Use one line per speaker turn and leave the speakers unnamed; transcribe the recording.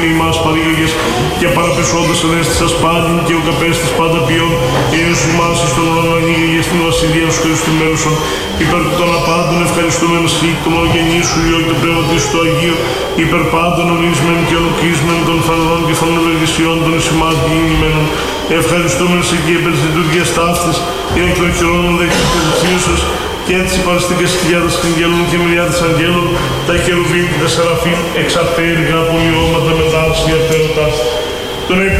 ημάς παρήγαγες και παραπεσόντας ανέστησας πάλιν και ο καπέστης πάντα ποιόν, έως ημάς εις τον ουρανό ανοίγαγες την βασιλεία σου Χριστουμένουσον, υπέρ των απάντων ευχαριστούμεν σχή, το μονογενή σου Υιό και το πνεύμα της του Αγίου, υπέρ πάντων ονείσμεν και ονοκίσμεν των φανερών και φανών ευεργεσιών των εις ημάς διηγημένων, ευχαριστούμεν σε και υπέρ της λειτουργίας ταύτης, και εκ των χειρώνων δεξιούσας, και έτσι παραστικές χιλιάδες αγγέλων και μιλιάδες αγγέλων, τα χερουβίμ και τα σεραφείμ, εξαπέργα απολυώματα με δάψη απέρωτας. Τον